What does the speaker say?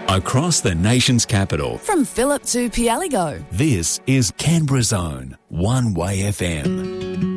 Across the nation's capital, From Phillip to Pialigo. this is Canberra's own One Way FM.